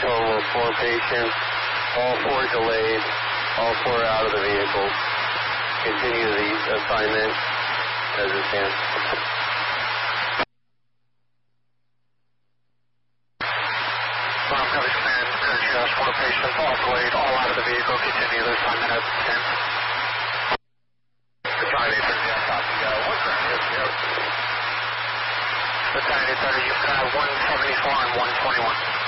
total of 4 patients, all 4 delayed, all 4 out of the vehicle. Continue the assignment as it stands. Coverage command, Courage US, 4 patients, all delayed, all out of the vehicle. Continue the assignment as it stands. The Battalion 830, copy. What's that? The Battalion 830, you've got 174 and 121.